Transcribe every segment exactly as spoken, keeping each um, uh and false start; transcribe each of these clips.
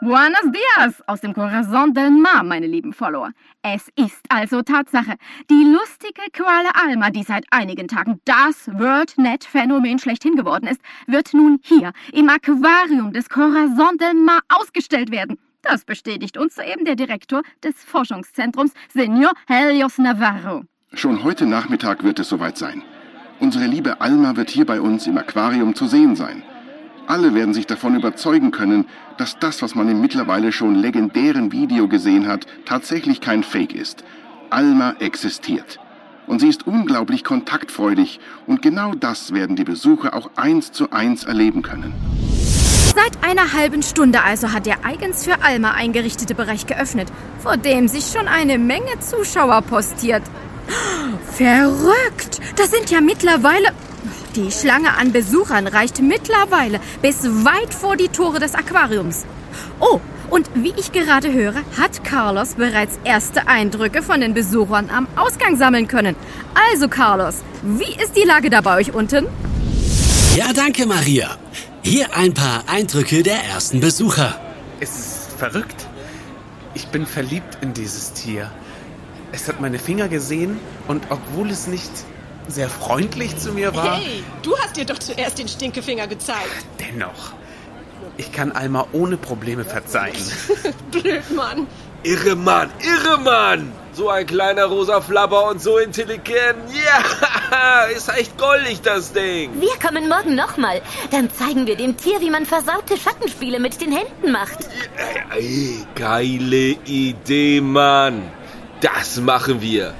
Buenos dias aus dem Corazon del Mar, meine lieben Follower. Es ist also Tatsache. Die lustige Koala Alma, die seit einigen Tagen das WorldNet-Phänomen schlechthin geworden ist, wird nun hier im Aquarium des Corazon del Mar ausgestellt werden. Das bestätigt uns soeben der Direktor des Forschungszentrums, Señor Helios Navarro. Schon heute Nachmittag wird es soweit sein. Unsere liebe Alma wird hier bei uns im Aquarium zu sehen sein. Alle werden sich davon überzeugen können, dass das, was man im mittlerweile schon legendären Video gesehen hat, tatsächlich kein Fake ist. Alma existiert. Und sie ist unglaublich kontaktfreudig. Und genau das werden die Besucher auch eins zu eins erleben können. Seit einer halben Stunde also hat der eigens für Alma eingerichtete Bereich geöffnet, vor dem sich schon eine Menge Zuschauer postiert. Verrückt! Das sind ja mittlerweile... Die Schlange an Besuchern reicht mittlerweile bis weit vor die Tore des Aquariums. Oh, und wie ich gerade höre, hat Carlos bereits erste Eindrücke von den Besuchern am Ausgang sammeln können. Also Carlos, wie ist die Lage da bei euch unten? Ja, danke Maria. Hier ein paar Eindrücke der ersten Besucher. Es ist verrückt. Ich bin verliebt in dieses Tier. Es hat meine Finger gesehen und obwohl es nicht sehr freundlich zu mir war... Hey, du hast dir doch zuerst den Stinkefinger gezeigt. Dennoch, ich kann Alma ohne Probleme verzeihen. Blöd, Mann. Irre Mann, irre Mann! So ein kleiner rosa Flapper und so intelligent. Ja, ist echt goldig, das Ding. Wir kommen morgen nochmal. Dann zeigen wir dem Tier, wie man versaute Schattenspiele mit den Händen macht. Ey, geile Idee, Mann. Das machen wir.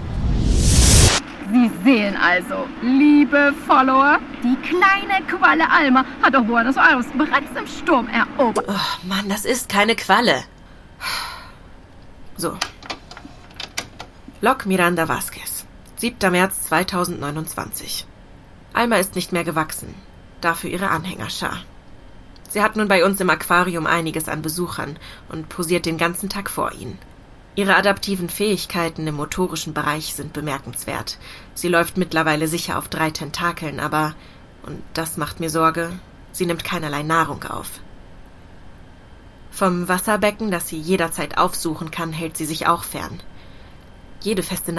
Sie sehen also, liebe Follower, die kleine Qualle Alma hat doch Buenos Aires bereits im Sturm erobert. Oh Mann, das ist keine Qualle. So. Log Miranda Vasquez, siebter März zweitausendneunundzwanzig. Alma ist nicht mehr gewachsen, dafür ihre Anhängerschar. Sie hat nun bei uns im Aquarium einiges an Besuchern und posiert den ganzen Tag vor ihnen. Ihre adaptiven Fähigkeiten im motorischen Bereich sind bemerkenswert. Sie läuft mittlerweile sicher auf drei Tentakeln, aber, und das macht mir Sorge, sie nimmt keinerlei Nahrung auf. Vom Wasserbecken, das sie jederzeit aufsuchen kann, hält sie sich auch fern. Jede feste